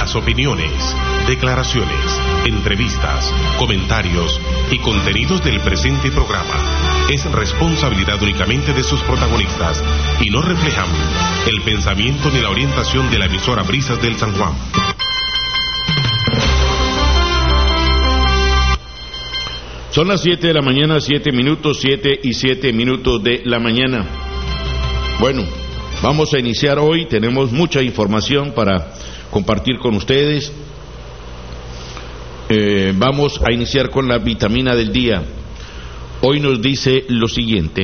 Las opiniones, declaraciones, entrevistas, comentarios y contenidos del presente programa es responsabilidad únicamente de sus protagonistas y no reflejan el pensamiento ni la orientación de la emisora Brisas del San Juan. Son las 7 de la mañana, 7 minutos, 7 y 7 minutos de la mañana. Bueno, vamos a iniciar hoy, tenemos mucha información para compartir con ustedes. Vamos a iniciar con la vitamina del día. Hoy nos dice lo siguiente: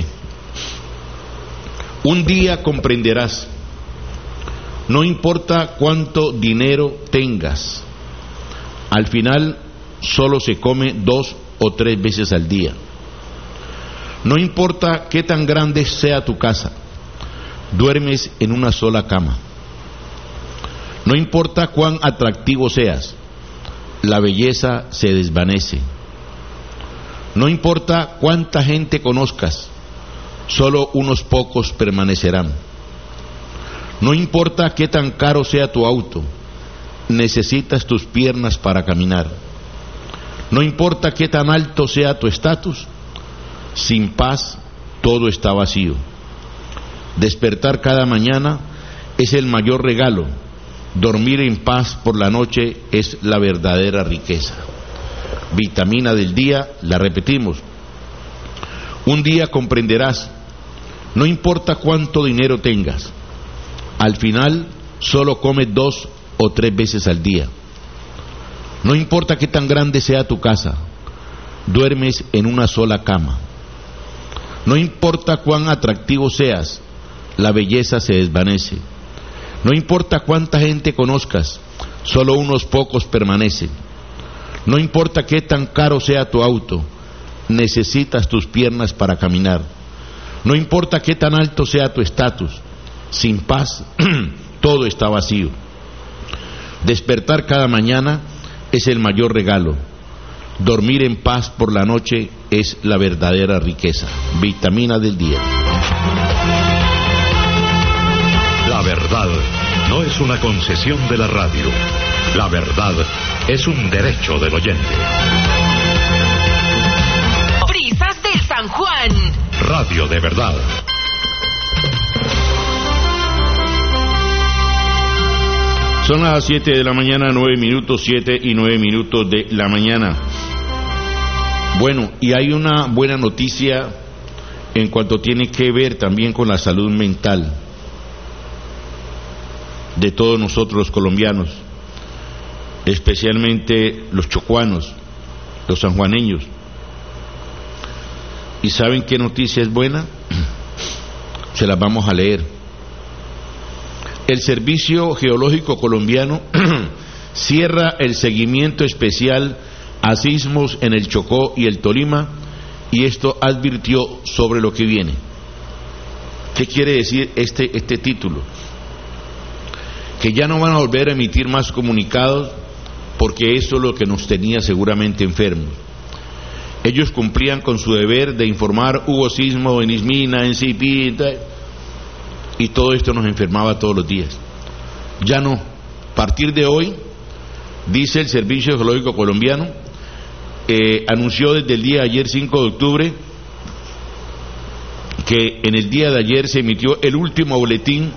un día comprenderás, no importa cuánto dinero tengas, al final solo se come 2 o 3 veces al día. No importa qué tan grande sea tu casa, duermes en una sola cama. No importa cuán atractivo seas, la belleza se desvanece. No importa cuánta gente conozcas, solo unos pocos permanecerán. No importa qué tan caro sea tu auto, necesitas tus piernas para caminar. No importa qué tan alto sea tu estatus, sin paz todo está vacío. Despertar cada mañana es el mayor regalo. Dormir en paz por la noche es la verdadera riqueza. Vitamina del día, la repetimos. Un día comprenderás, no importa cuánto dinero tengas, al final solo comes 2 o 3 veces al día. No importa qué tan grande sea tu casa, duermes en una sola cama. No importa cuán atractivo seas, la belleza se desvanece. No importa cuánta gente conozcas, solo unos pocos permanecen. No importa qué tan caro sea tu auto, necesitas tus piernas para caminar. No importa qué tan alto sea tu estatus, sin paz todo está vacío. Despertar cada mañana es el mayor regalo. Dormir en paz por la noche es la verdadera riqueza. Vitamina del día. La verdad no es una concesión de la radio. La verdad es un derecho del oyente. Brisas del San Juan. Radio de verdad. Son las 7 de la mañana, 9 minutos, 7 y 9 minutos de la mañana. Bueno, y hay una buena noticia en cuanto tiene que ver también con la salud mental de todos nosotros los colombianos, especialmente los chocuanos, los sanjuaneños. ¿Y saben qué noticia es buena? Se las vamos a leer. El Servicio Geológico Colombiano cierra el seguimiento especial a sismos en el Chocó y el Tolima, y esto advirtió sobre lo que viene. ¿Qué quiere decir este título? Que ya no van a volver a emitir más comunicados, porque eso es lo que nos tenía seguramente enfermos. Ellos cumplían con su deber de informar: hubo sismo en Ismina, en Sipí, y todo esto nos enfermaba todos los días. Ya no. A partir de hoy, dice el Servicio Geológico Colombiano, anunció desde el día de ayer, 5 de octubre, que en el día de ayer se emitió el último boletín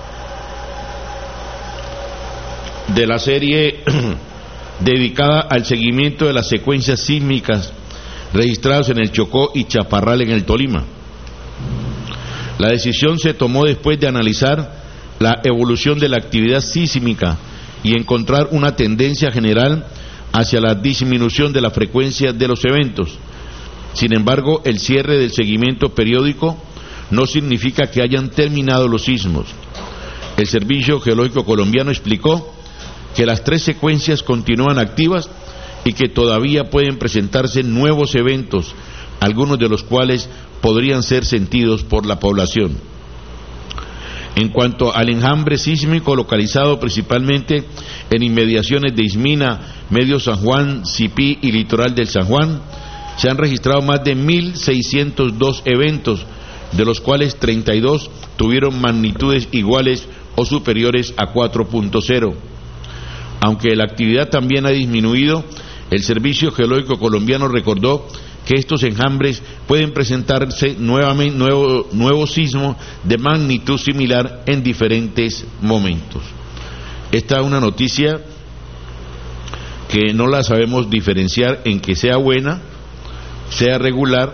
de la serie dedicada al seguimiento de las secuencias sísmicas registradas en el Chocó y Chaparral en el Tolima. La decisión se tomó después de analizar la evolución de la actividad sísmica y encontrar una tendencia general hacia la disminución de la frecuencia de los eventos. Sin embargo, el cierre del seguimiento periódico no significa que hayan terminado los sismos. El Servicio Geológico Colombiano explicó que las 3 secuencias continúan activas y que todavía pueden presentarse nuevos eventos, algunos de los cuales podrían ser sentidos por la población. En cuanto al enjambre sísmico localizado principalmente en inmediaciones de Ismina, Medio San Juan, Sipí y Litoral del San Juan, se han registrado más de 1.602 eventos, de los cuales 32 tuvieron magnitudes iguales o superiores a 4.0. Aunque la actividad también ha disminuido, el Servicio Geológico Colombiano recordó que estos enjambres pueden presentarse nuevamente nuevos sismos de magnitud similar en diferentes momentos. Esta es una noticia que no la sabemos diferenciar en que sea buena, sea regular,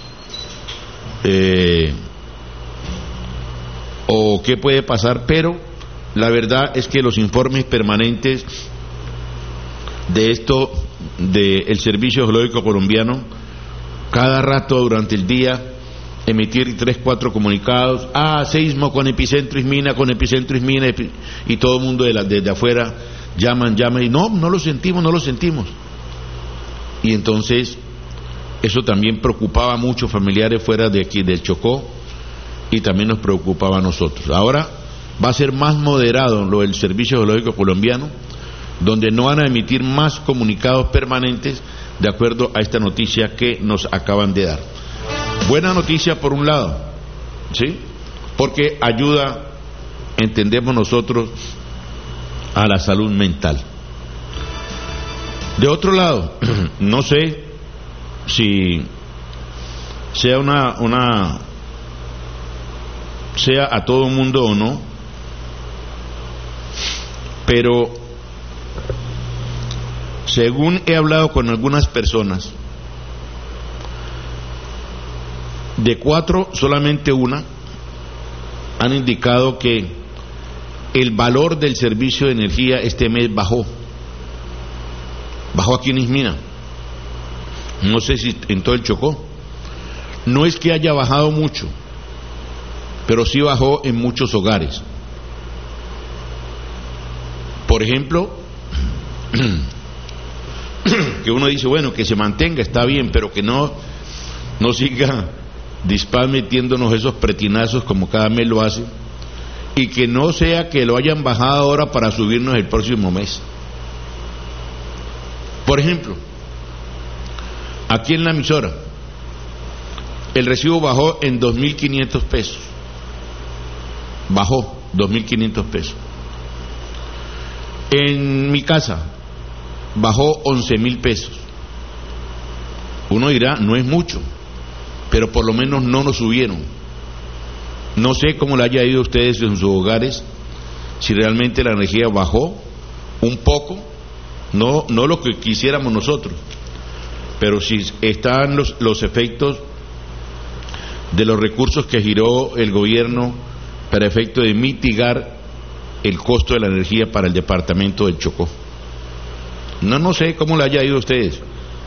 o qué puede pasar, pero la verdad es que los informes permanentes de esto del Servicio Geológico Colombiano, cada rato durante el día emitir 3-4 comunicados, seísmo con epicentro Ismina, y todo el mundo desde afuera llaman y no lo sentimos. Y entonces eso también preocupaba a muchos familiares fuera de aquí del Chocó, y también nos preocupaba a nosotros. Ahora va a ser más moderado lo del Servicio Geológico Colombiano, donde no van a emitir más comunicados permanentes de acuerdo a esta noticia que nos acaban de dar. Buena noticia por un lado, ¿sí? Porque ayuda, entendemos nosotros, a la salud mental. De otro lado, no sé si sea sea a todo mundo o no, pero según he hablado con algunas personas, de 4 solamente una han indicado que el valor del servicio de energía este mes bajó aquí en Ismina, no sé si en todo el Chocó. No es que haya bajado mucho, pero sí bajó en muchos hogares. Por ejemplo, que uno dice, bueno, que se mantenga, está bien, pero que no siga metiéndonos esos pretinazos como cada mes lo hace, y que no sea que lo hayan bajado ahora para subirnos el próximo mes. Por ejemplo, aquí en la emisora el recibo bajó en 2.500 pesos, bajó 2.500 pesos. En mi casa bajó 11.000 pesos. Uno dirá, no es mucho, pero por lo menos no nos subieron. No sé cómo le haya ido a ustedes en sus hogares, si realmente la energía bajó un poco, no lo que quisiéramos nosotros, pero si están los efectos de los recursos que giró el gobierno para efecto de mitigar el costo de la energía para el departamento del Chocó. No sé cómo le haya ido a ustedes,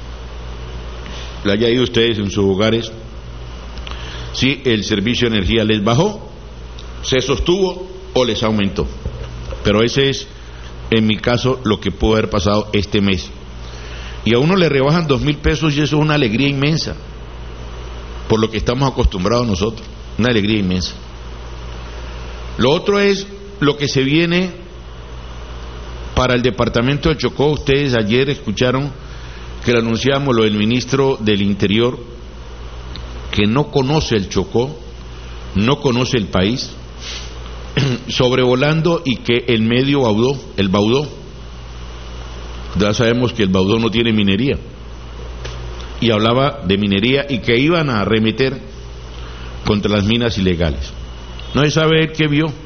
en sus hogares, si el servicio de energía les bajó, se sostuvo o les aumentó. Pero ese es, en mi caso, lo que pudo haber pasado este mes. Y a uno le rebajan 2.000 pesos y eso es una alegría inmensa, por lo que estamos acostumbrados nosotros, una alegría inmensa. Lo otro es lo que se viene para el departamento de Chocó. Ustedes ayer escucharon que le anunciamos lo del ministro del Interior, que no conoce el Chocó, no conoce el país, sobrevolando, y que el medio Baudó, ya sabemos que el Baudó no tiene minería, y hablaba de minería y que iban a arremeter contra las minas ilegales. No se sabe él qué vio.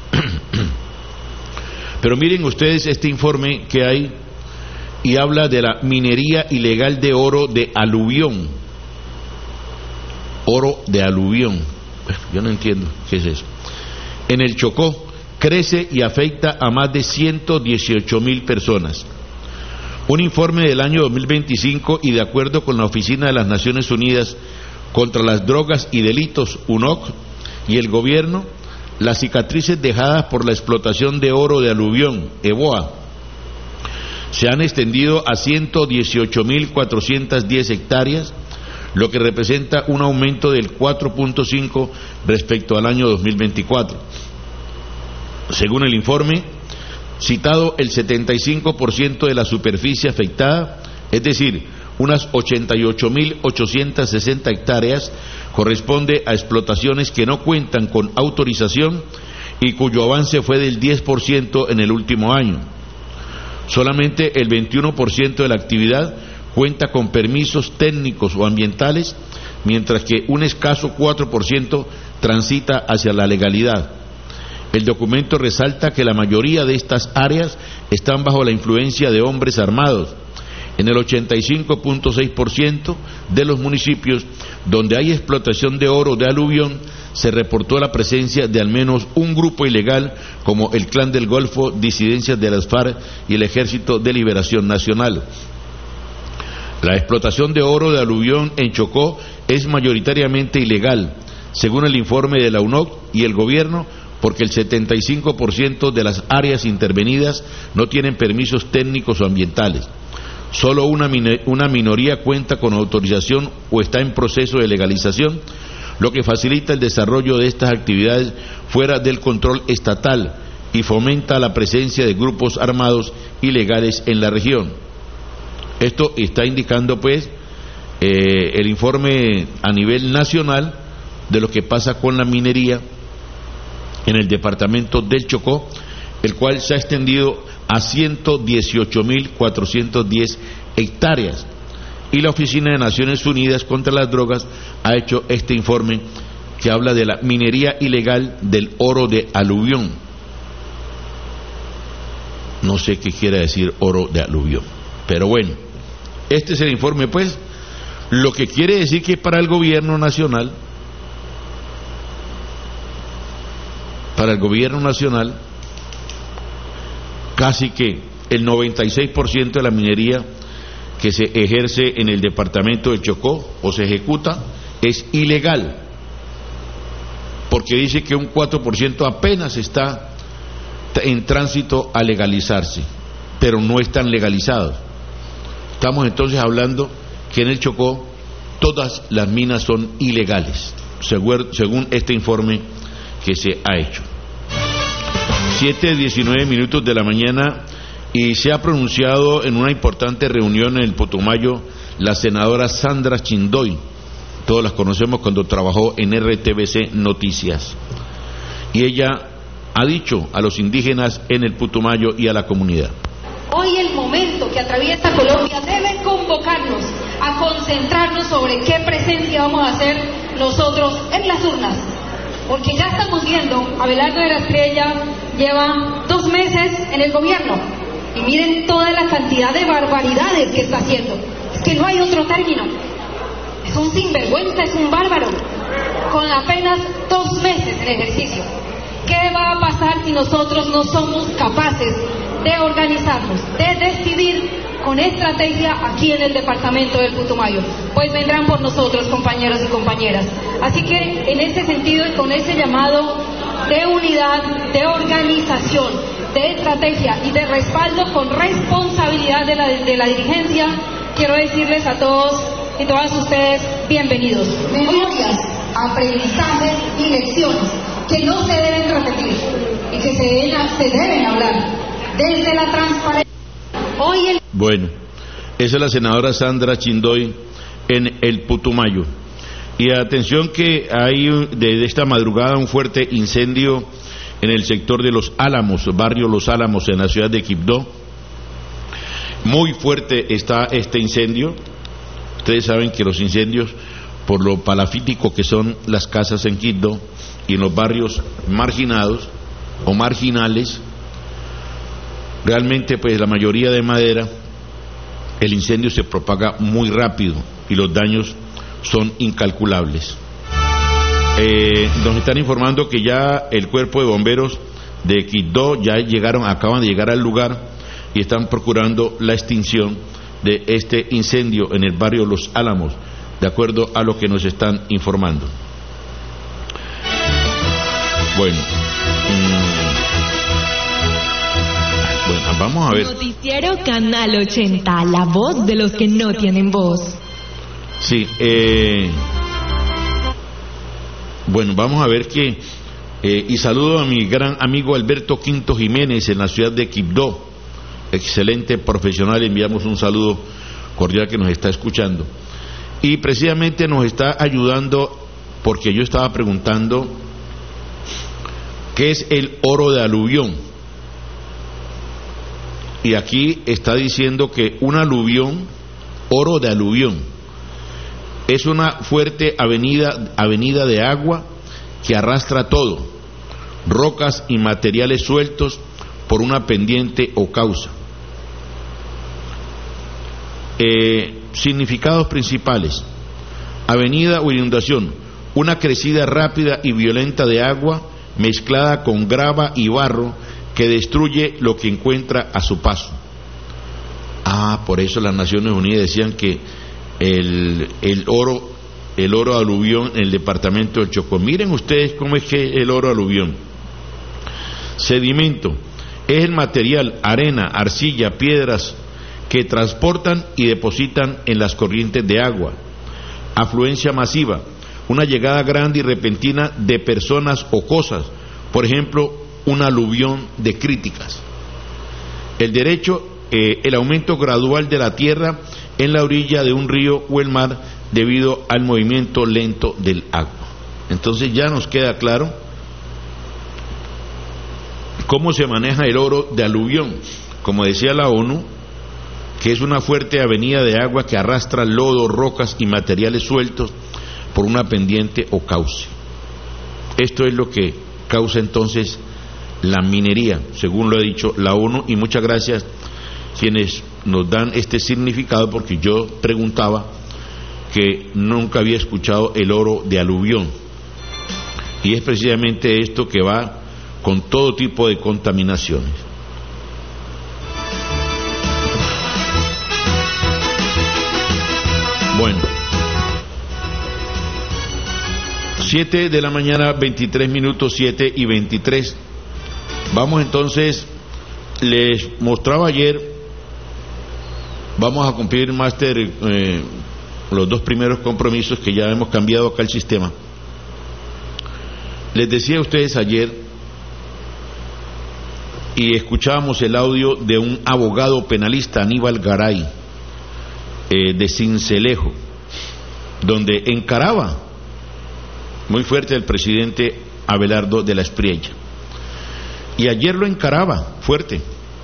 Pero miren ustedes este informe que hay, y habla de la minería ilegal de oro de aluvión. Oro de aluvión. Yo no entiendo qué es eso. En el Chocó crece y afecta a más de 118.000 personas. Un informe del año 2025, y de acuerdo con la Oficina de las Naciones Unidas contra las Drogas y Delitos, UNOC, y el gobierno, las cicatrices dejadas por la explotación de oro de aluvión, EBOA, se han extendido a 118.410 hectáreas, lo que representa un aumento del 4.5 respecto al año 2024. Según el informe citado, el 75% de la superficie afectada, es decir, unas 88.860 hectáreas, corresponde a explotaciones que no cuentan con autorización y cuyo avance fue del 10% en el último año. Solamente el 21% de la actividad cuenta con permisos técnicos o ambientales, mientras que un escaso 4% transita hacia la legalidad. El documento resalta que la mayoría de estas áreas están bajo la influencia de hombres armados. En el 85.6% de los municipios donde hay explotación de oro de aluvión se reportó la presencia de al menos un grupo ilegal como el Clan del Golfo, disidencias de las FARC y el Ejército de Liberación Nacional. La explotación de oro de aluvión en Chocó es mayoritariamente ilegal, según el informe de la UNOC y el gobierno, porque el 75% de las áreas intervenidas no tienen permisos técnicos o ambientales. Solo una minoría cuenta con autorización o está en proceso de legalización, lo que facilita el desarrollo de estas actividades fuera del control estatal y fomenta la presencia de grupos armados ilegales en la región. Esto está indicando pues el informe a nivel nacional de lo que pasa con la minería en el departamento del Chocó, el cual se ha extendido a 118.410 hectáreas. Y la Oficina de Naciones Unidas contra las Drogas ha hecho este informe que habla de la minería ilegal del oro de aluvión. No sé qué quiere decir oro de aluvión, pero bueno, este es el informe pues, lo que quiere decir que para el gobierno nacional, casi que el 96% de la minería que se ejerce en el departamento de Chocó o se ejecuta es ilegal, porque dice que un 4% apenas está en tránsito a legalizarse, pero no están legalizados. Estamos entonces hablando que en el Chocó todas las minas son ilegales, según este informe que se ha hecho. 7:19 de la mañana, y se ha pronunciado en una importante reunión en el Putumayo la senadora Sandra Chindoy. Todos las conocemos cuando trabajó en RTBC Noticias, y ella ha dicho a los indígenas en el Putumayo y a la comunidad: hoy el momento que atraviesa Colombia debe convocarnos a concentrarnos sobre qué presencia vamos a hacer nosotros en las urnas, porque ya estamos viendo, Abelardo de la Estrella lleva 2 meses en el gobierno y miren toda la cantidad de barbaridades que está haciendo. Es que no hay otro término, es un sinvergüenza, es un bárbaro, con apenas 2 meses en ejercicio. ¿Qué va a pasar si nosotros no somos capaces de organizarnos, de decidir con estrategia aquí en el departamento del Putumayo? Pues vendrán por nosotros, compañeros y compañeras. Así que en ese sentido y con ese llamado de unidad, de organización, de estrategia y de respaldo con responsabilidad de la dirigencia, quiero decirles a todos y todas ustedes bienvenidos. Memorias, aprendizajes y lecciones que no se deben repetir y que se deben hablar desde la transparencia. Bueno, esa es la senadora Sandra Chindoy en el Putumayo. Y atención que hay desde esta madrugada un fuerte incendio en el sector de Los Álamos, barrio Los Álamos, en la ciudad de Quibdó. Muy fuerte está este incendio. Ustedes saben que los incendios, por lo palafítico que son las casas en Quibdó y en los barrios marginados o marginales, realmente pues la mayoría de madera, el incendio se propaga muy rápido y los daños son incalculables. Nos están informando que ya el cuerpo de bomberos de Quibdó ya acaban de llegar al lugar y están procurando la extinción de este incendio en el barrio Los Álamos, de acuerdo a lo que nos están informando. Bueno, vamos a ver. Noticiero Canal 80, la voz de los que no tienen voz. Sí, bueno, vamos a ver que, y saludo a mi gran amigo Alberto Quinto Jiménez en la ciudad de Quibdó, excelente profesional, enviamos un saludo cordial que nos está escuchando. Y precisamente nos está ayudando porque yo estaba preguntando ¿qué es el oro de aluvión? Y aquí está diciendo que un aluvión, oro de aluvión, es una fuerte avenida de agua que arrastra todo, rocas y materiales sueltos por una pendiente o causa. Significados principales: avenida o inundación, una crecida rápida y violenta de agua mezclada con grava y barro que destruye lo que encuentra a su paso. Por eso las Naciones Unidas decían que el oro aluvión en el departamento del Chocó. Miren ustedes cómo es que el oro aluvión. Sedimento es el material, arena, arcilla, piedras que transportan y depositan en las corrientes de agua. Afluencia masiva, una llegada grande y repentina de personas o cosas, por ejemplo, un aluvión de críticas. El derecho, el aumento gradual de la tierra en la orilla de un río o el mar debido al movimiento lento del agua. Entonces ya nos queda claro cómo se maneja el oro de aluvión. Como decía la ONU, que es una fuerte avenida de agua que arrastra lodo, rocas y materiales sueltos por una pendiente o cauce. Esto es lo que causa entonces la minería, según lo ha dicho la ONU, y muchas gracias quienes nos dan este significado, porque yo preguntaba que nunca había escuchado el oro de aluvión, y es precisamente esto que va con todo tipo de contaminaciones. Bueno, 7 de la mañana, 23 minutos, 7 y 23. Vamos entonces, les mostraba ayer, vamos a cumplir, máster, los dos primeros compromisos que ya hemos cambiado acá el sistema. Les decía a ustedes ayer, y escuchábamos el audio de un abogado penalista, Aníbal Garay, de Sincelejo, donde encaraba muy fuerte el presidente Abelardo de la Espriella. Y ayer lo encaraba fuerte.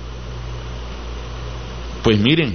Pues miren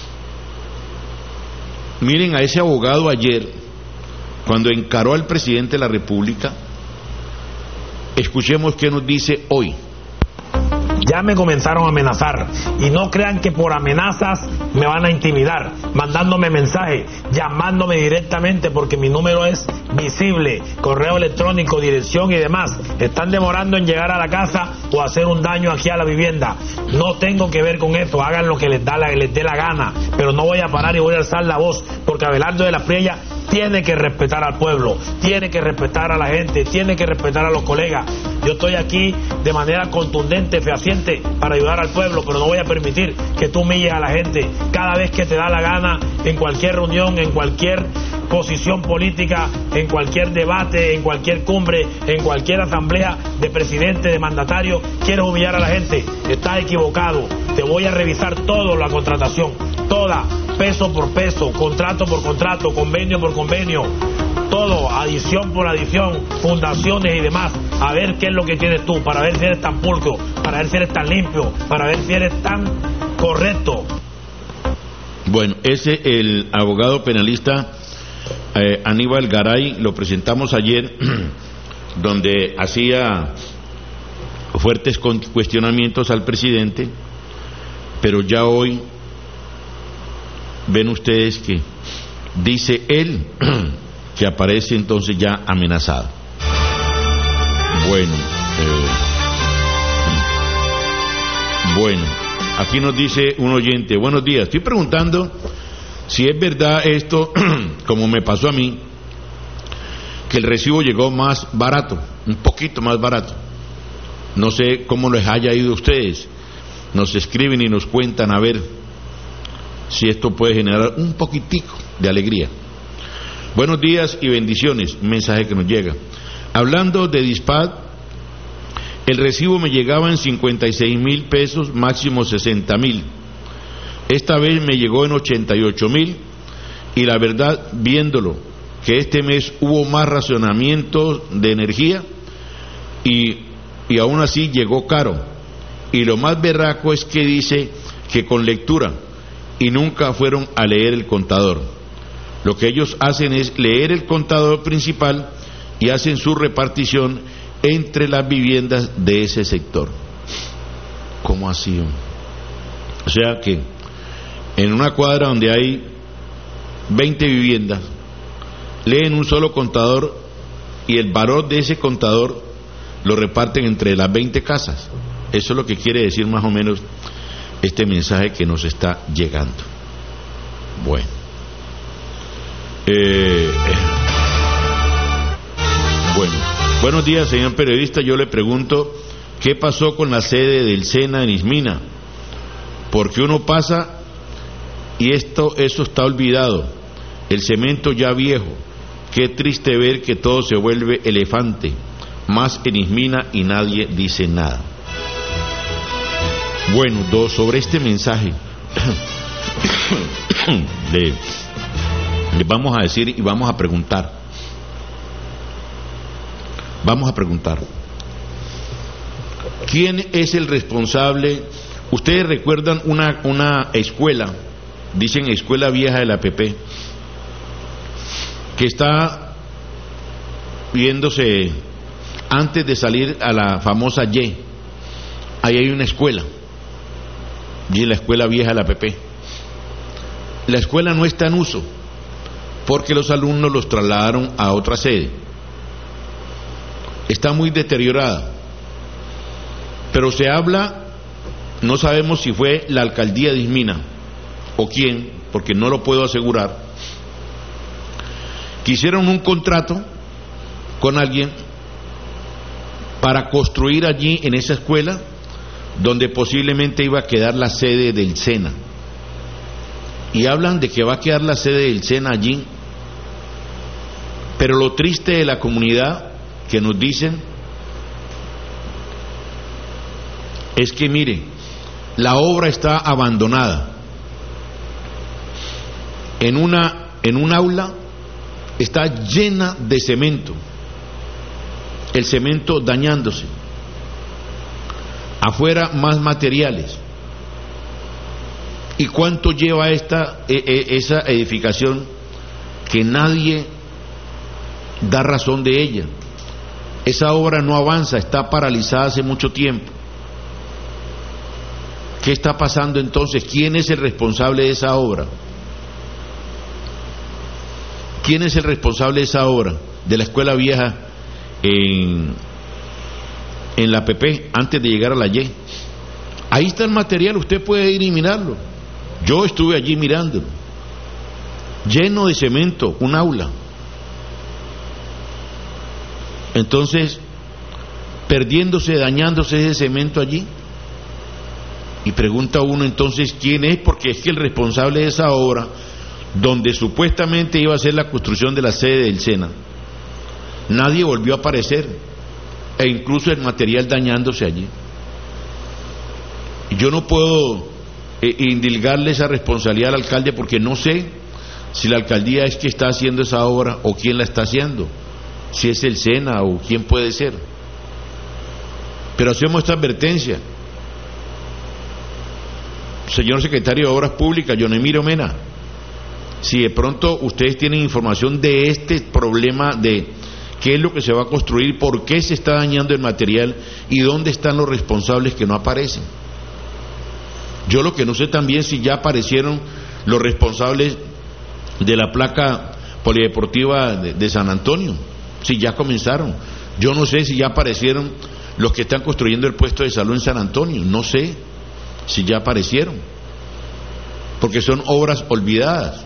a ese abogado ayer, cuando encaró al presidente de la República. Escuchemos qué nos dice hoy. Ya me comenzaron a amenazar, y no crean que por amenazas me van a intimidar, mandándome mensajes, llamándome directamente, porque mi número es visible, correo electrónico, dirección y demás. Están demorando en llegar a la casa o hacer un daño aquí a la vivienda. No tengo que ver con esto, hagan lo que les dé la gana, pero no voy a parar y voy a alzar la voz, porque Abelardo de la Espriella tiene que respetar al pueblo, tiene que respetar a la gente, tiene que respetar a los colegas. Yo estoy aquí de manera contundente, fehaciente, para ayudar al pueblo, pero no voy a permitir que tú humilles a la gente cada vez que te da la gana, en cualquier reunión, en cualquier posición política, en cualquier debate, en cualquier cumbre, en cualquier asamblea de presidente, de mandatario. Quieres humillar a la gente, estás equivocado. Te voy a revisar toda la contratación, toda, peso por peso, contrato por contrato, convenio por convenio, todo, adición por adición, fundaciones y demás, a ver qué es lo que tienes tú, para ver si eres tan pulcro, para ver si eres tan limpio, para ver si eres tan correcto. Bueno, ese el abogado penalista Aníbal Garay, lo presentamos ayer, donde hacía fuertes cuestionamientos al presidente, pero ya hoy ven ustedes que dice él que aparece entonces ya amenazado. Bueno, aquí nos dice un oyente: buenos días, estoy preguntando si es verdad esto, como me pasó a mí, que el recibo llegó más barato, un poquito más barato. No sé cómo les haya ido a ustedes. Nos escriben y nos cuentan a ver si esto puede generar un poquitico de alegría. Buenos días y bendiciones, mensaje que nos llega. Hablando de Dispat, el recibo me llegaba en 56,000 pesos, máximo 60,000. Esta vez me llegó en 88,000, y la verdad, viéndolo, que este mes hubo más racionamiento de energía y aún así llegó caro, Y lo más berraco es que dice que con lectura, y nunca fueron a leer el contador. Lo que ellos hacen es leer el contador principal y hacen su repartición entre las viviendas de ese sector. ¿Cómo así? O sea que en una cuadra donde hay 20 viviendas, leen un solo contador y el valor de ese contador lo reparten entre las 20 casas. Eso es lo que quiere decir más o menos este mensaje que nos está llegando. Bueno. Bueno. Buenos días, señor periodista. Yo le pregunto, ¿qué pasó con la sede del SENA en Ismina? Porque uno pasa y eso está olvidado. El cemento ya viejo. Qué triste ver que todo se vuelve elefante. Más en Ismina y nadie dice nada. Bueno, sobre este mensaje le vamos a decir y vamos a preguntar. Vamos a preguntar. ¿Quién es el responsable? Ustedes recuerdan una escuela, dicen escuela vieja de la APP, que está viéndose antes de salir a la famosa Y. Ahí hay una escuela, y la escuela vieja de la APP. La escuela no está en uso porque los alumnos los trasladaron a otra sede. Está muy deteriorada, pero se habla, no sabemos si fue la alcaldía de Ismina o quién, porque no lo puedo asegurar, que hicieron un contrato con alguien para construir allí en esa escuela donde posiblemente iba a quedar la sede del SENA. Y hablan de que va a quedar la sede del SENA allí, pero lo triste de la comunidad que nos dicen es que mire, la obra está abandonada. En un aula está llena de cemento, el cemento dañándose. Afuera más materiales. ¿Y cuánto lleva esa edificación que nadie da razón de ella? Esa obra no avanza, está paralizada hace mucho tiempo. ¿Qué está pasando entonces? ¿Quién es el responsable de esa obra? ¿Quién es el responsable de esa obra? De la escuela vieja en la PP, antes de llegar a la Y. Ahí está el material, usted puede ir y mirarlo. Yo estuve allí mirándolo. Lleno de cemento, un aula. Entonces, perdiéndose, dañándose ese cemento allí. Y pregunta uno entonces quién es, porque es que el responsable de esa obra, donde supuestamente iba a ser la construcción de la sede del SENA, nadie volvió a aparecer, e incluso el material dañándose allí. Yo no puedo indilgarle esa responsabilidad al alcalde, porque no sé si la alcaldía es que está haciendo esa obra o quién la está haciendo, si es el SENA o quién puede ser. Pero hacemos esta advertencia. Señor secretario de Obras Públicas, John Emilio Mena, si de pronto ustedes tienen información de este problema de qué es lo que se va a construir, por qué se está dañando el material y dónde están los responsables que no aparecen. Yo lo que no sé también si ya aparecieron los responsables de la placa polideportiva de San Antonio, si ya comenzaron. Yo no sé si ya aparecieron los que están construyendo el puesto de salud en San Antonio, no sé si ya aparecieron, porque son obras olvidadas.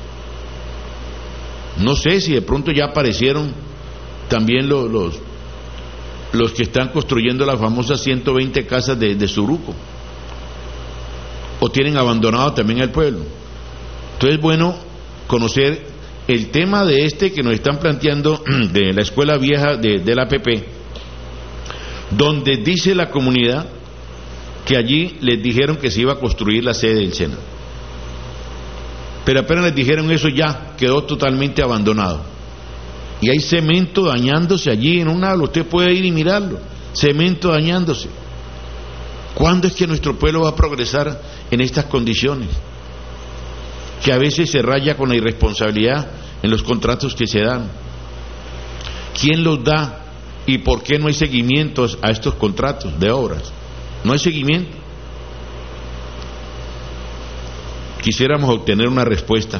No sé si de pronto ya aparecieron también los que están construyendo las famosas 120 casas de Suruco, o tienen abandonado también el pueblo. Entonces, bueno, conocer el tema de que nos están planteando de la escuela vieja de la APP, donde dice la comunidad que allí les dijeron que se iba a construir la sede del SENA, pero apenas les dijeron eso ya quedó totalmente abandonado, y hay cemento dañándose allí en un aula. Usted puede ir y mirarlo, cemento dañándose. ¿Cuándo es que nuestro pueblo va a progresar en estas condiciones? Que a veces se raya con la irresponsabilidad en los contratos que se dan. ¿Quién los da y por qué no hay seguimientos a estos contratos de obras? No hay seguimiento. Quisiéramos obtener una respuesta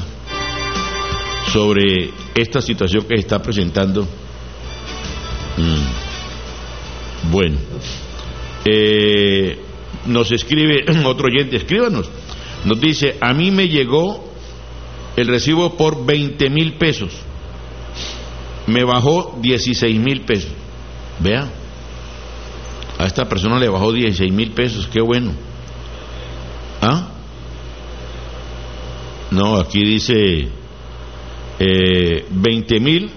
sobre esta situación que se está presentando. Bueno, nos escribe otro oyente, escríbanos. Nos dice: a mí me llegó el recibo por 20,000 pesos, me bajó 16,000 pesos. Vea, a esta persona le bajó 16,000 pesos, qué bueno. ¿Ah? No, aquí dice 20,000.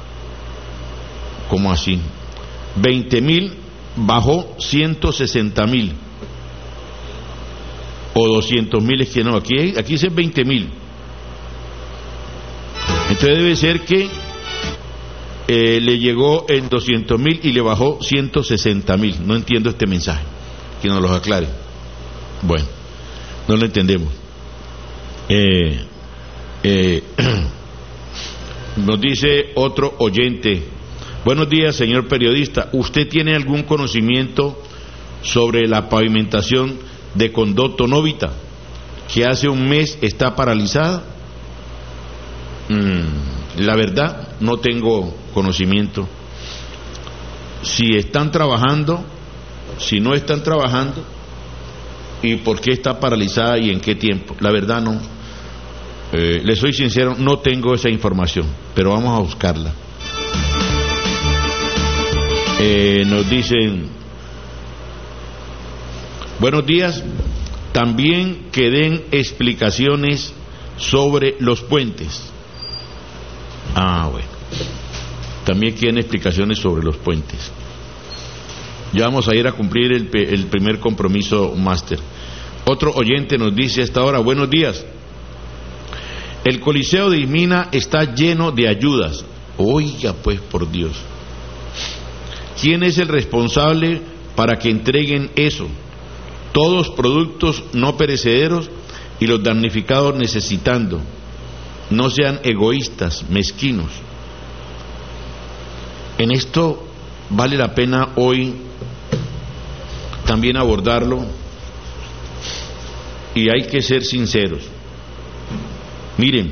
¿Cómo así? 20,000 bajó 160,000 o 200,000, es que no, aquí dice 20,000. Entonces debe ser que le llegó en 200,000 y le bajó 160,000. No entiendo este mensaje, que nos lo aclare. Bueno, no lo entendemos. Nos dice otro oyente: buenos días, señor periodista, ¿usted tiene algún conocimiento sobre la pavimentación de Condoto Novita, que hace un mes está paralizada? La verdad, no tengo conocimiento. Si están trabajando, si no están trabajando, y por qué está paralizada y en qué tiempo. La verdad no. Le soy sincero, no tengo esa información, pero vamos a buscarla. Nos dicen: buenos días, también que den explicaciones sobre los puentes. Bueno, también quieren explicaciones sobre los puentes. Ya vamos a ir a cumplir el primer compromiso máster. Otro oyente nos dice a esta hora: buenos días, el Coliseo de Ismina está lleno de ayudas. Oiga, pues, por Dios, ¿quién es el responsable para que entreguen eso? Todos productos no perecederos y los damnificados necesitando. No sean egoístas, mezquinos. En esto vale la pena hoy también abordarlo, y hay que ser sinceros. Miren,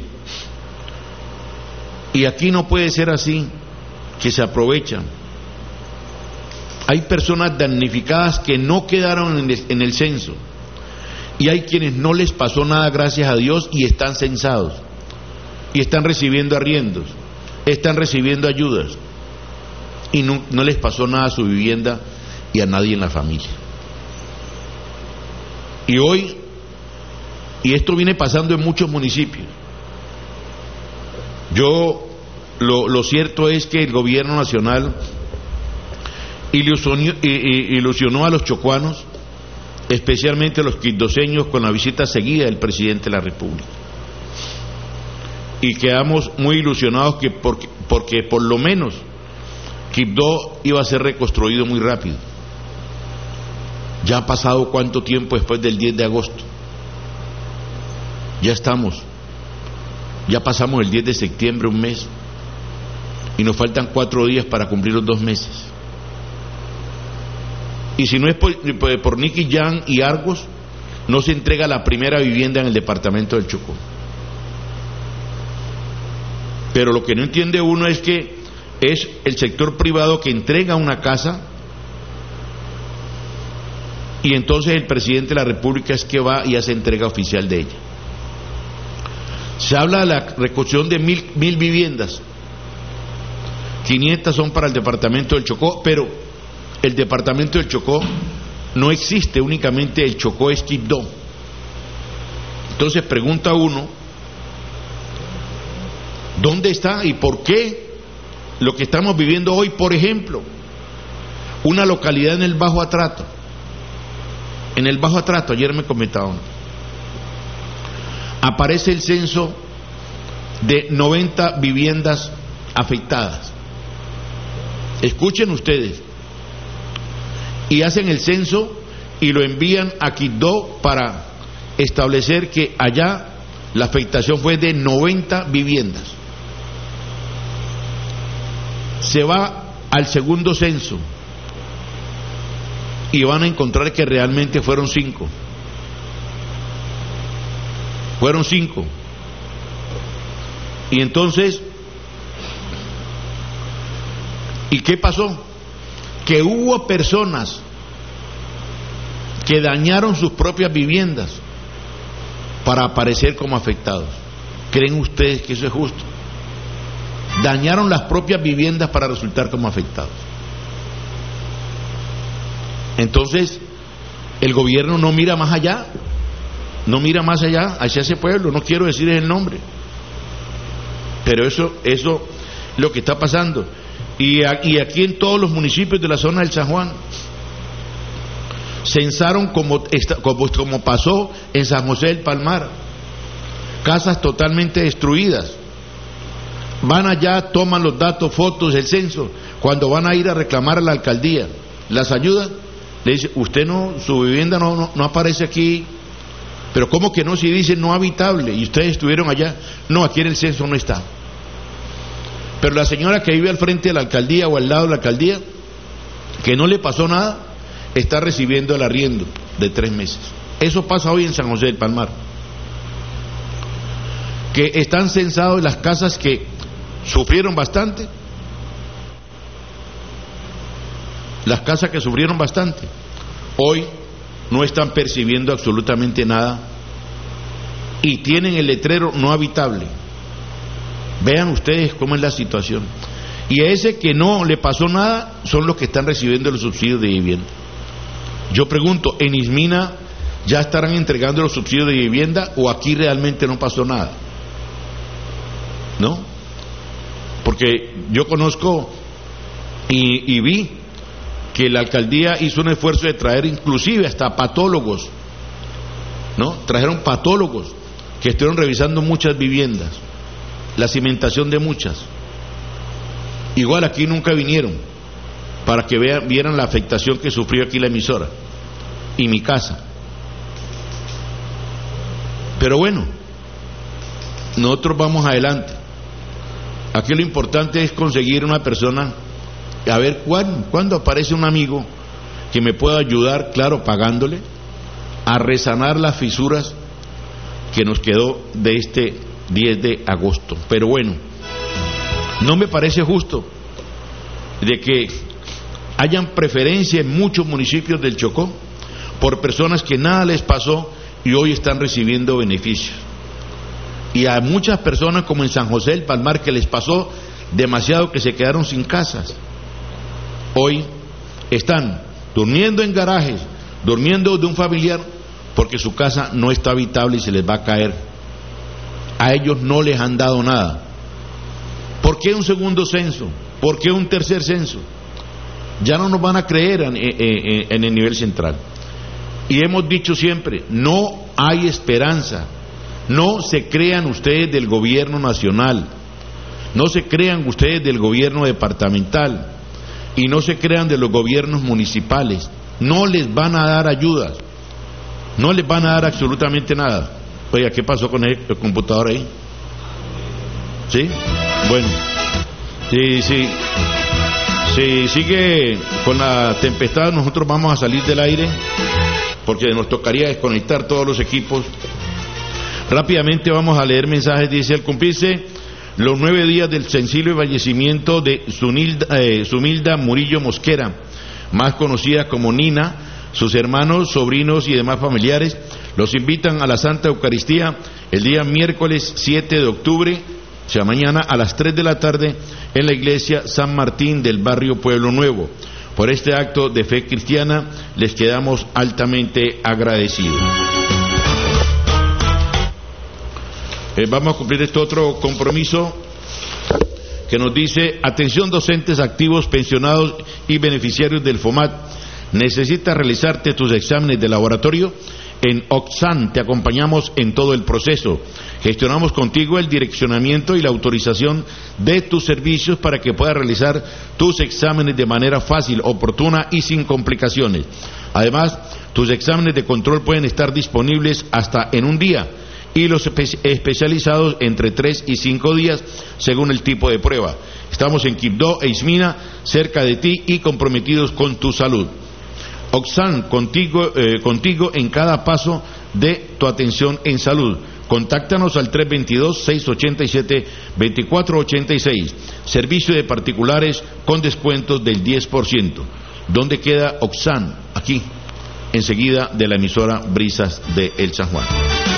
y aquí no puede ser así, que se aprovechan. Hay personas damnificadas que no quedaron en el censo, y hay quienes no les pasó nada, gracias a Dios, y están censados, y están recibiendo arriendos, están recibiendo ayudas, y no les pasó nada a su vivienda y a nadie en la familia. Y hoy, y esto viene pasando en muchos municipios, lo cierto es que el gobierno nacional ilusionó a los chocuanos, especialmente a los quindoseños, con la visita seguida del presidente de la República, y quedamos muy ilusionados porque por lo menos Quibdó iba a ser reconstruido muy rápido. Ya ha pasado cuánto tiempo después del 10 de agosto. Ya pasamos el 10 de septiembre, un mes, y nos faltan 4 días para cumplir los 2 meses. Y si no es por Niquillán y Argos, no se entrega la primera vivienda en el departamento del Chocó. Pero lo que no entiende uno es que es el sector privado que entrega una casa, y entonces el presidente de la República es que va y hace entrega oficial de ella. Se habla de la reconstrucción de 1,000 viviendas, 500 son para el departamento del Chocó, pero el departamento del Chocó no existe, únicamente el Chocó es Quibdó. Entonces pregunta uno, ¿dónde está y por qué lo que estamos viviendo hoy? Por ejemplo, una localidad en el Bajo Atrato. En el Bajo Atrato, ayer me comentaban, aparece el censo de 90 viviendas afectadas. Escuchen ustedes, y hacen el censo y lo envían a Quibdó para establecer que allá la afectación fue de 90 viviendas. Se va al segundo censo y van a encontrar que realmente fueron 5. Fueron 5. Y entonces, ¿y qué pasó? Que hubo personas que dañaron sus propias viviendas para aparecer como afectados. ¿Creen ustedes que eso es justo? Dañaron las propias viviendas para resultar como afectados. Entonces, el gobierno no mira más allá, no mira más allá hacia ese pueblo, no quiero decir el nombre, pero eso es lo que está pasando. Y aquí en todos los municipios de la zona del San Juan censaron como pasó en San José del Palmar, casas totalmente destruidas. Van allá, toman los datos, fotos, el censo. Cuando van a ir a reclamar a la alcaldía las ayudas, le dice: usted no, su vivienda no aparece aquí. Pero ¿cómo que no? Si dice no habitable y ustedes estuvieron allá. No, aquí en el censo no está. Pero la señora que vive al frente de la alcaldía o al lado de la alcaldía, que no le pasó nada, está recibiendo el arriendo de 3 meses. Eso pasa hoy en San José del Palmar, que están censados las casas que sufrieron bastante, las casas que sufrieron bastante, hoy no están percibiendo absolutamente nada y tienen el letrero no habitable. Vean ustedes cómo es la situación. Y a ese que no le pasó nada son los que están recibiendo los subsidios de vivienda. Yo pregunto, ¿en Ismina ya estarán entregando los subsidios de vivienda o aquí realmente no pasó nada? ¿No? Porque yo conozco y vi que la alcaldía hizo un esfuerzo de traer inclusive hasta patólogos, ¿no? Trajeron patólogos que estuvieron revisando muchas viviendas, la cimentación de muchas. Igual aquí nunca vinieron para que vieran la afectación que sufrió aquí la emisora y mi casa. Pero bueno, nosotros vamos adelante. Aquí lo importante es conseguir una persona, a ver cuándo aparece un amigo que me pueda ayudar, claro, pagándole, a resanar las fisuras que nos quedó de este 10 de agosto. Pero bueno, no me parece justo de que hayan preferencia en muchos municipios del Chocó por personas que nada les pasó y hoy están recibiendo beneficios. Y a muchas personas como en San José del Palmar que les pasó demasiado, que se quedaron sin casas, hoy están durmiendo en garajes, durmiendo de un familiar porque su casa no está habitable y se les va a caer. A ellos no les han dado nada. ¿Por qué un segundo censo? ¿Por qué un tercer censo? Ya no nos van a creer en el nivel central. Y hemos dicho siempre, no hay esperanza. No se crean ustedes del gobierno nacional, no se crean ustedes del gobierno departamental y no se crean de los gobiernos municipales. No les van a dar ayudas, no les van a dar absolutamente nada. Oiga, ¿qué pasó con el computador ahí? ¿Sí? Bueno, si sigue con la tempestad, nosotros vamos a salir del aire porque nos tocaría desconectar todos los equipos. Rápidamente vamos a leer mensajes. Dice: al cumplirse los 9 días del sensible fallecimiento de Zumilda Murillo Mosquera, más conocida como Nina, sus hermanos, sobrinos y demás familiares los invitan a la Santa Eucaristía el día miércoles 7 de octubre, o sea, mañana a las 3 de la tarde en la iglesia San Martín del barrio Pueblo Nuevo. Por este acto de fe cristiana les quedamos altamente agradecidos. Vamos a cumplir este otro compromiso que nos dice: atención docentes activos, pensionados y beneficiarios del FOMAT. ¿Necesitas realizarte tus exámenes de laboratorio? En Oxan te acompañamos en todo el proceso. Gestionamos contigo el direccionamiento y la autorización de tus servicios para que puedas realizar tus exámenes de manera fácil, oportuna y sin complicaciones. Además, Tus exámenes de control pueden estar disponibles hasta en un día y los especializados entre 3 y 5 días según el tipo de prueba. Estamos en Quibdó e Ismina, cerca de ti y comprometidos con tu salud. Oxan, contigo en cada paso de tu atención en salud. Contáctanos al 322-687-2486. Servicio de particulares con descuentos del 10%. ¿Dónde queda Oxan? Aquí, enseguida de la emisora Brisas de El San Juan.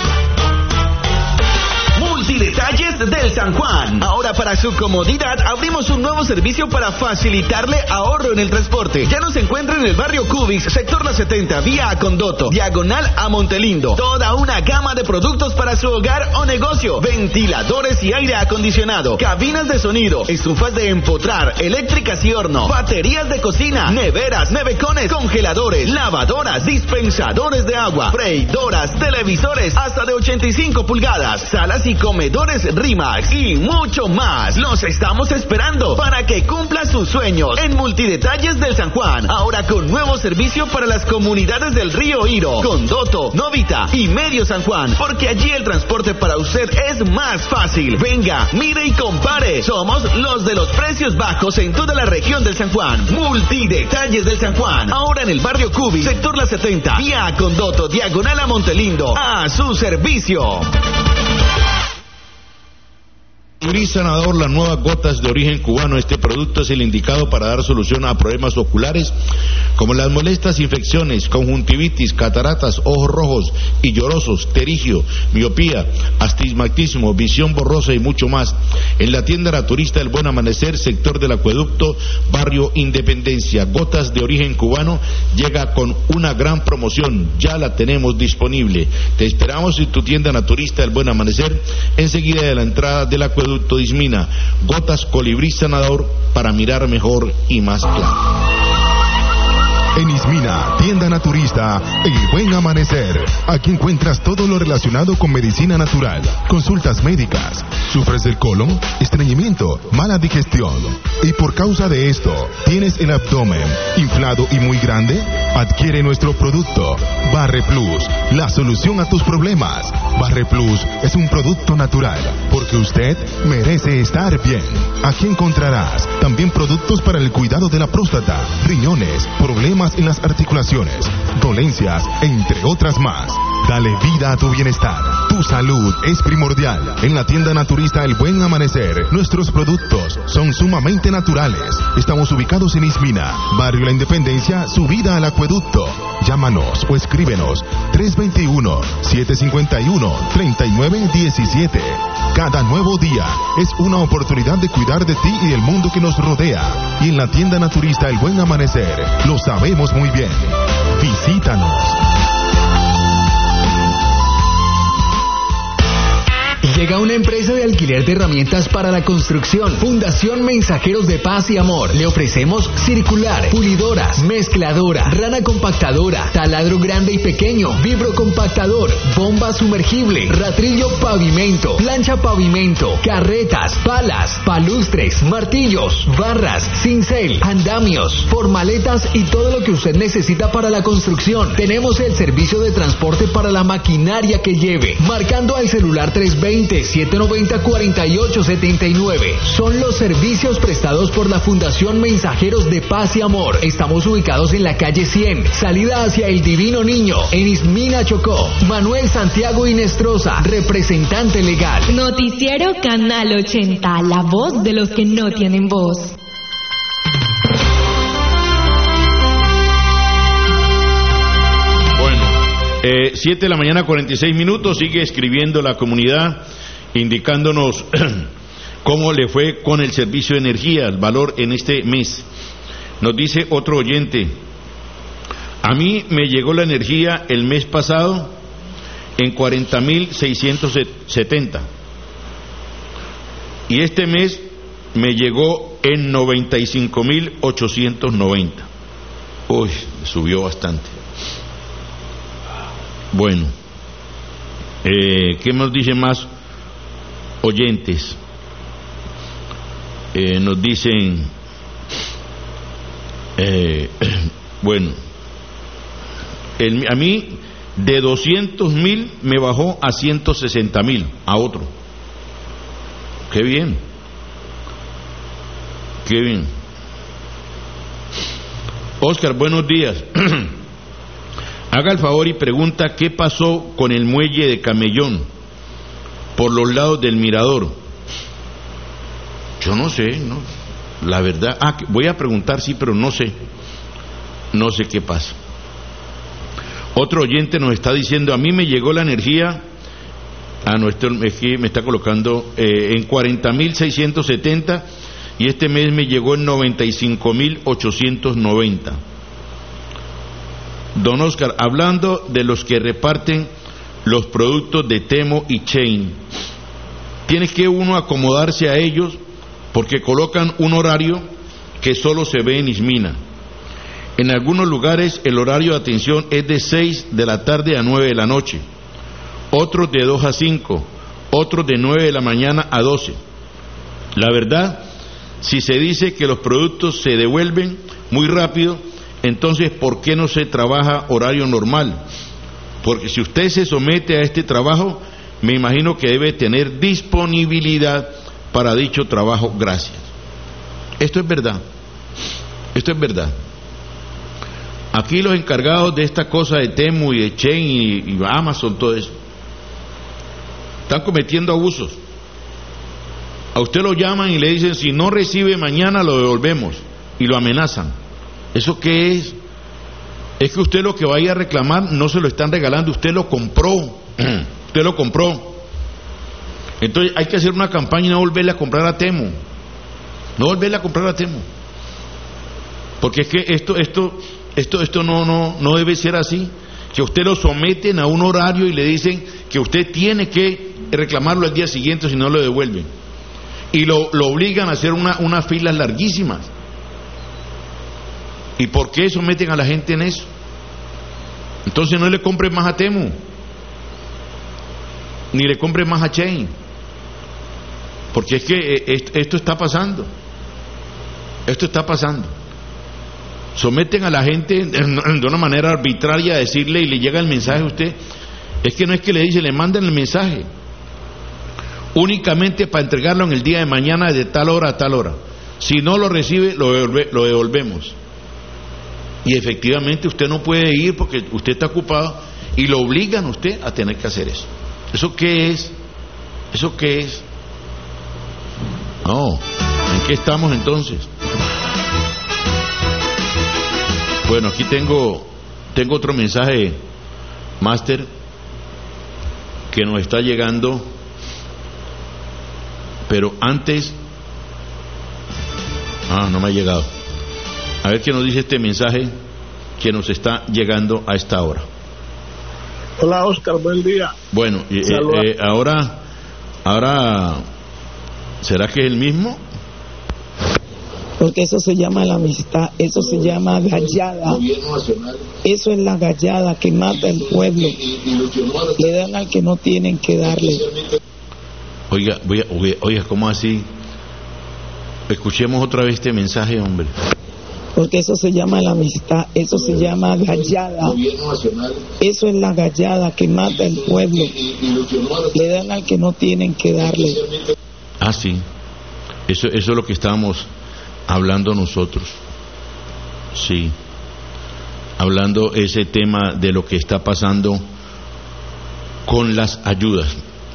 Multidetalles del San Juan. Ahora, para su comodidad, abrimos un nuevo servicio para facilitarle ahorro en el transporte. Ya nos encuentra en el barrio Cubix, sector La 70, vía a Condoto, diagonal a Montelindo. Toda una gama de productos para su hogar o negocio: ventiladores y aire acondicionado, cabinas de sonido, estufas de empotrar, eléctricas y horno, baterías de cocina, neveras, nevecones, congeladores, lavadoras, dispensadores de agua, freidoras, televisores hasta de 85 pulgadas, salas y comedores Rimax y mucho más. Los estamos esperando para que cumpla sus sueños en Multidetalles del San Juan. Ahora con nuevo servicio para las comunidades del Río Iro, Condoto, Novita y Medio San Juan, porque allí el transporte para usted es más fácil. Venga, mire y compare. Somos los de los precios bajos en toda la región del San Juan. Multidetalles del San Juan. Ahora en el barrio Cubi, sector La 70, vía Condoto, diagonal a Montelindo. A su servicio. Colibrí Sanador, las nuevas gotas de origen cubano. Este producto es el indicado para dar solución a problemas oculares como las molestas infecciones, conjuntivitis, cataratas, ojos rojos y llorosos, terigio, miopía, astigmatismo, visión borrosa y mucho más. En la tienda naturista El Buen Amanecer, sector del Acueducto, barrio Independencia. Gotas de origen cubano llega con una gran promoción. Ya la tenemos disponible. Te esperamos en tu tienda naturista El Buen Amanecer, enseguida de la entrada del Acueducto de Ismina. Gotas Colibrí Sanador para mirar mejor y más claro. En Ismina, tienda naturista El Buen Amanecer. Aquí encuentras todo lo relacionado con medicina natural, consultas médicas. ¿Sufres del colon, estreñimiento, mala digestión? Y por causa de esto, ¿tienes el abdomen inflado y muy grande? Adquiere nuestro producto, Barre Plus, la solución a tus problemas. Barre Plus es un producto natural, porque usted merece estar bien. Aquí encontrarás también productos para el cuidado de la próstata, riñones, problemas en las articulaciones, dolencias, entre otras más. Dale vida a tu bienestar. Tu salud es primordial. En la tienda naturista El Buen Amanecer, nuestros productos son sumamente naturales. Estamos ubicados en Ismina, barrio La Independencia, subida al Acueducto. Llámanos o escríbenos 321-751-3917. Cada nuevo día es una oportunidad de cuidar de ti y del mundo que nos rodea. Y en la tienda naturista El Buen Amanecer lo sabemos muy bien. Visítanos. Llega una empresa de alquiler de herramientas para la construcción, Fundación Mensajeros de Paz y Amor. Le ofrecemos circular, pulidoras, mezcladora, rana compactadora, taladro grande y pequeño, vibrocompactador, bomba sumergible, ratrillo pavimento, plancha pavimento, carretas, palas, palustres, martillos, barras, cincel, andamios, formaletas y todo lo que usted necesita para la construcción. Tenemos el servicio de transporte para la maquinaria que lleve, marcando al celular 320-790-4879. Son los servicios prestados por la Fundación Mensajeros de Paz y Amor. Estamos ubicados en la calle 100, salida hacia el Divino Niño, en Ismina, Chocó. Manuel Santiago Inestrosa, representante legal. Noticiero Canal 80, la voz de los que no tienen voz. Bueno, 7 de la mañana 46 minutos, sigue escribiendo la comunidad indicándonos cómo le fue con el servicio de energía, el valor en este mes. Nos dice otro oyente: a mí me llegó la energía el mes pasado en 40.670 y este mes me llegó en 95.890. Uy, subió bastante. Bueno, ¿qué nos dicen más oyentes? Nos dicen, bueno, A mí de 200.000 me bajó a 160.000, a otro. Qué bien. Qué bien. Oscar, buenos días. Haga el favor y pregunta qué pasó con el muelle de Camellón por los lados del mirador. Yo no sé, no. La verdad, voy a preguntar, sí, pero no sé qué pasa. Otro oyente nos está diciendo: a mí me llegó la energía me está colocando en 40.670 y este mes me llegó en 95.890. Don Oscar, hablando de los que reparten los productos de Temo y Chain, tiene que uno acomodarse a ellos porque colocan un horario que solo se ve en Ismina. En algunos lugares el horario de atención es de 6 de la tarde a 9 de la noche, otros de 2 a 5, otros de 9 de la mañana a 12. La verdad, si se dice que los productos se devuelven muy rápido, entonces ¿por qué no se trabaja horario normal? Porque si usted se somete a este trabajo, me imagino que debe tener disponibilidad para dicho trabajo. Gracias. Esto es verdad. Esto es verdad. Aquí los encargados de esta cosa de Temu y de Chain y Amazon, todo eso, están cometiendo abusos. A usted lo llaman y le dicen: si no recibe mañana lo devolvemos, y lo amenazan. ¿Eso qué es? Es que usted lo que vaya a reclamar no se lo están regalando, usted lo compró. Usted lo compró. Entonces hay que hacer una campaña y no volverle a comprar a Temu. No volverle a comprar a Temu. Porque es que esto no debe ser así. Que usted lo someten a un horario y le dicen que usted tiene que reclamarlo al día siguiente, si no lo devuelven. Y lo obligan a hacer unas filas larguísimas. ¿Y por qué someten a la gente en eso? Entonces no le compren más a Temu, ni le compren más a Chain, porque es que esto está pasando. Esto está pasando. Someten a la gente de una manera arbitraria a decirle, y le llega el mensaje a usted. Es que no es que le dice, le mandan el mensaje únicamente para entregarlo en el día de mañana de tal hora a tal hora. Si no lo recibe, lo devolvemos. Y efectivamente usted no puede ir porque usted está ocupado y lo obligan a usted a tener que hacer eso. ¿Eso qué es? ¿Eso qué es? No, ¿en qué estamos entonces? Bueno, aquí tengo otro mensaje, Master, que nos está llegando, pero antes... no me ha llegado. A ver qué nos dice este mensaje que nos está llegando a esta hora. Hola Oscar, buen día. Bueno, ahora, ¿será que es el mismo? Porque eso se llama la amistad, eso se llama gallada. Eso es la gallada que mata el pueblo. Le dan al que no tienen que darle. Oiga, ¿cómo así? Escuchemos otra vez este mensaje, hombre. Porque eso se llama la amistad, eso se llama gallada. Eso es la gallada que mata el pueblo. Le dan al que no tienen que darle. Ah, sí. Eso es lo que estábamos hablando nosotros. Sí. Hablando ese tema de lo que está pasando con las ayudas.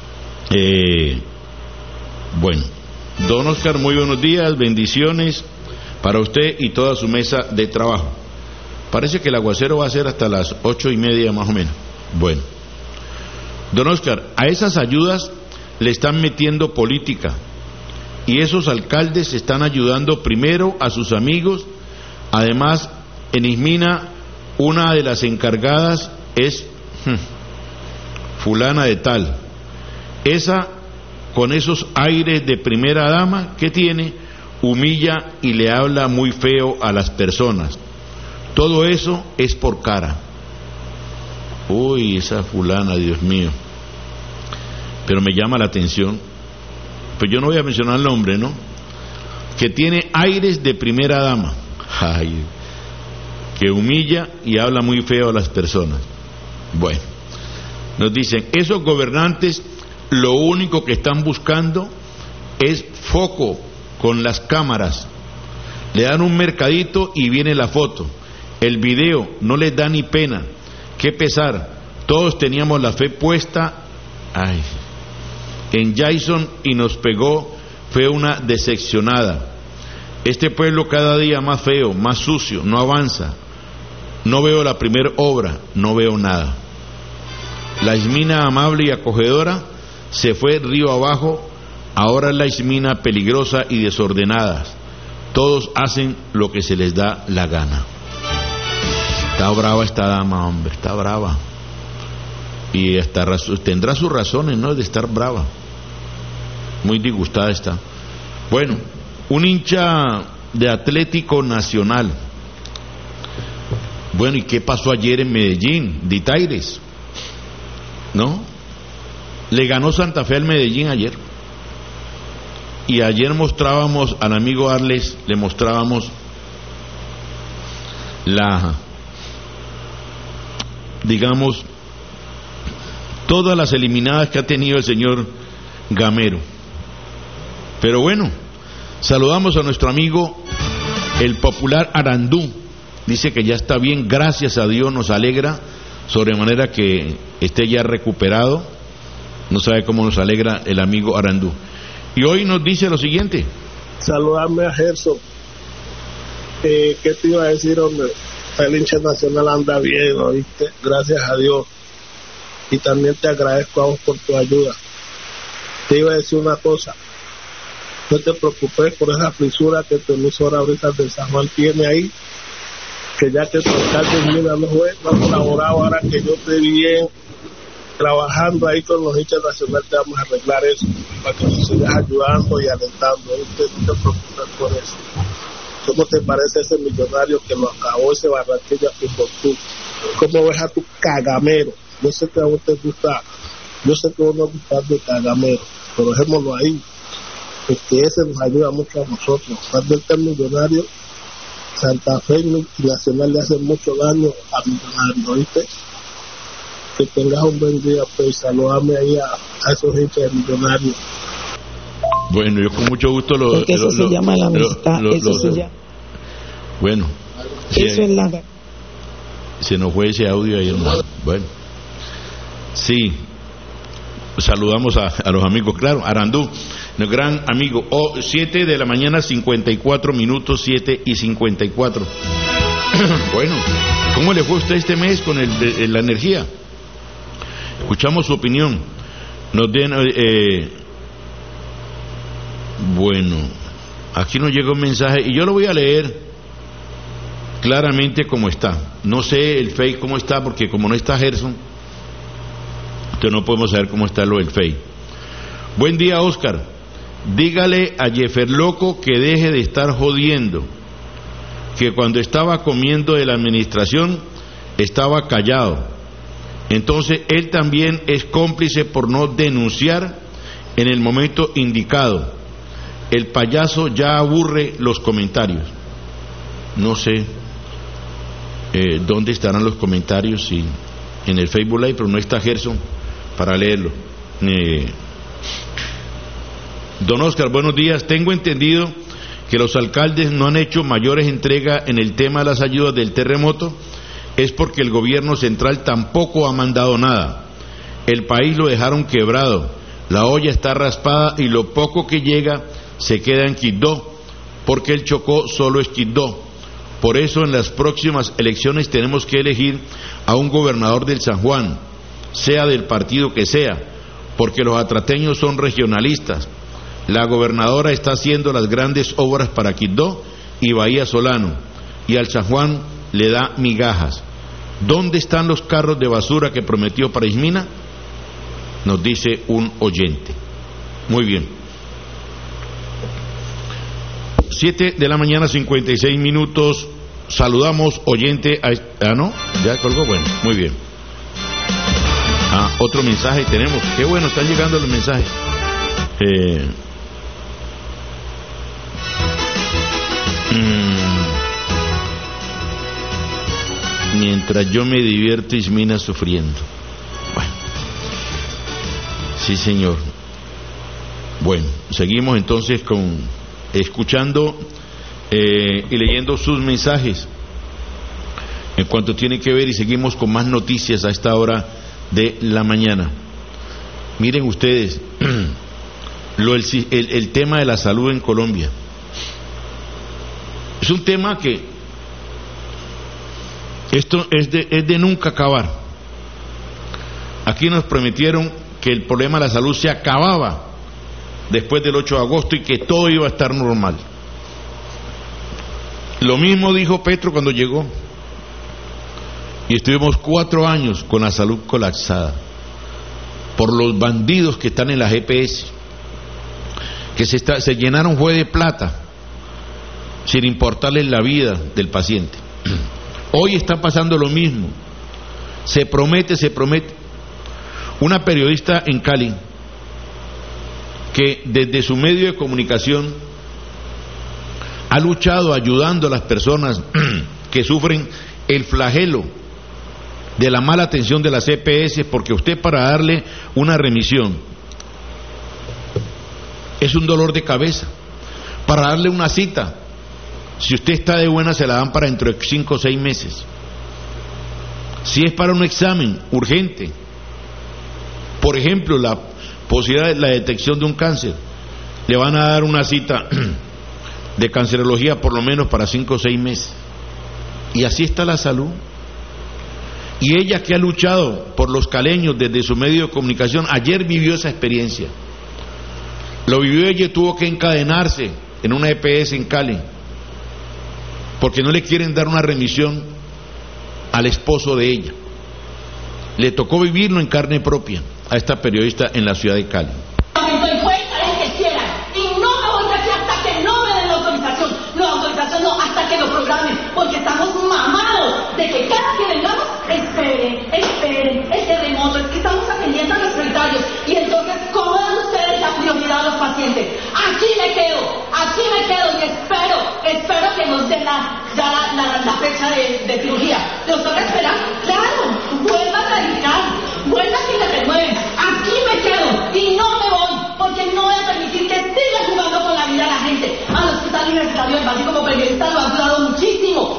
Bueno, don Oscar, muy buenos días, bendiciones para usted y toda su mesa de trabajo. Parece que el aguacero va a ser hasta las 8:30 más o menos. Bueno, don Oscar, a esas ayudas le están metiendo política y esos alcaldes están ayudando primero a sus amigos. Además, en Ismina, una de las encargadas es fulana de tal. Esa, con esos aires de primera dama que tiene, humilla y le habla muy feo a las personas. Todo eso es por cara. Uy, esa fulana, Dios mío. Pero me llama la atención, pues yo no voy a mencionar el nombre, ¿no? Que tiene aires de primera dama. Ay, que humilla y habla muy feo a las personas. Bueno, nos dicen, esos gobernantes lo único que están buscando es foco con las cámaras. Le dan un mercadito y viene la foto. El video no les da ni pena. Qué pesar. Todos teníamos la fe puesta en Jason y nos pegó. Fue una decepcionada. Este pueblo cada día más feo, más sucio, no avanza. No veo la primera obra, no veo nada. La Ismina amable y acogedora se fue río abajo. Ahora es la Ismina peligrosa y desordenada. Todos hacen lo que se les da la gana. Está brava esta dama, hombre, está brava. Y tendrá sus razones, ¿no?, de estar brava. Muy disgustada está. Bueno, un hincha de Atlético Nacional. Bueno, ¿y qué pasó ayer en Medellín? De Taires, ¿no? Le ganó Santa Fe al Medellín ayer. Y ayer mostrábamos al amigo Arles, le mostrábamos digamos, todas las eliminadas que ha tenido el señor Gamero. Pero bueno, saludamos a nuestro amigo el popular Arandú. Dice que ya está bien, gracias a Dios, nos alegra sobremanera que esté ya recuperado. No sabe cómo nos alegra el amigo Arandú. Y hoy nos dice lo siguiente. Saludarme a Gerson. ¿Qué te iba a decir, hombre? El hincha nacional anda bien, ¿oíste? Gracias a Dios. Y también te agradezco a vos por tu ayuda. Te iba a decir una cosa. No te preocupes por esa frisura que tu emisora ahorita de San Juan tiene ahí. Que ya que tu alcalde mira no ha colaborado, ahora que yo esté bien trabajando ahí con los hinchas nacionales, te vamos a arreglar eso, para que nos sigas ayudando y alentando. No te preocupes por eso. ¿Cómo te parece ese millonario que lo acabó ese Barranquilla Fútbol Club? ¿Cómo ves a tu Cagamero? Yo sé que a vos te gusta, yo sé que a vos no gusta de Cagamero, pero dejémoslo ahí, porque ese nos ayuda mucho a nosotros. Cuando este millonario, Santa Fe Nacional le hace mucho daño a Millonario, ¿viste? Que tengas un buen día, pues saludame ahí a esos hinchas de Millonarios. Bueno, yo con mucho gusto lo... Porque eso se llama la amistad, eso se llama... Bueno. Eso es la... Se nos fue ese audio ahí, hermano. Bueno. Sí. Saludamos a los amigos, claro, Arandú, el gran amigo. 7 de la mañana, 54 minutos, 7 y 54. Bueno, ¿cómo le fue a usted este mes con la energía? Escuchamos su opinión. Nos den... bueno, aquí nos llega un mensaje y yo lo voy a leer claramente como está. No sé el Face cómo está, porque como no está Gerson, entonces no podemos saber cómo está lo del Face. Buen día, Oscar. Dígale a Jeffer Loco que deje de estar jodiendo, que cuando estaba comiendo de la administración estaba callado. Entonces él también es cómplice por no denunciar en el momento indicado. El payaso ya aburre los comentarios. No sé dónde estarán los comentarios, sí, en el Facebook Live, pero no está Gerson para leerlo. Don Oscar, buenos días. Tengo entendido que los alcaldes no han hecho mayores entregas en el tema de las ayudas del terremoto. Es porque el gobierno central tampoco ha mandado nada. El país lo dejaron quebrado. La olla está raspada y lo poco que llega se queda en Quibdó, porque el Chocó solo es Quibdó. Por eso en las próximas elecciones tenemos que elegir a un gobernador del San Juan, sea del partido que sea, porque los atrateños son regionalistas. La gobernadora está haciendo las grandes obras para Quibdó y Bahía Solano, y al San Juan le da migajas. ¿Dónde están los carros de basura que prometió para Ismina? Nos dice un oyente. Muy bien. 7 de la mañana, 56 minutos. Saludamos, oyente. ¿No? ¿Ya colgó? Bueno, muy bien. Otro mensaje tenemos. Qué bueno, están llegando los mensajes. Mientras yo me divierto, Ismina sufriendo. Bueno, sí, señor. Bueno, seguimos entonces escuchando y leyendo sus mensajes en cuanto tiene que ver, y seguimos con más noticias a esta hora de la mañana. Miren ustedes el tema de la salud en Colombia. Es un tema que esto es de nunca acabar. Aquí nos prometieron que el problema de la salud se acababa después del 8 de agosto y que todo iba a estar normal. Lo mismo dijo Petro cuando llegó, y estuvimos 4 años con la salud colapsada por los bandidos que están en las EPS, que se llenaron fue de plata sin importarles la vida del paciente. Hoy está pasando lo mismo. Se promete. Una periodista en Cali, que desde su medio de comunicación ha luchado ayudando a las personas que sufren el flagelo de la mala atención de las EPS, porque usted, para darle una remisión, es un dolor de cabeza. Para darle una cita, si usted está de buena, se la dan para dentro de 5 o 6 meses. Si es para un examen urgente, por ejemplo, la posibilidad de la detección de un cáncer, le van a dar una cita de cancerología por lo menos para 5 o 6 meses. Y así está la salud. Y ella, que ha luchado por los caleños desde su medio de comunicación, ayer vivió esa experiencia. Lo vivió ella y tuvo que encadenarse en una EPS en Cali, porque no le quieren dar una remisión al esposo de ella. Le tocó vivirlo en carne propia a esta periodista en la ciudad de Cali. Hasta que lo programen, porque estamos mamados de que cada que vengamos esperen el terremoto. Es que estamos atendiendo a los sanitarios, y entonces, ¿cómo dan ustedes la prioridad a los pacientes? Aquí me quedo y espero que nos den la fecha de cirugía. Nos toca esperar.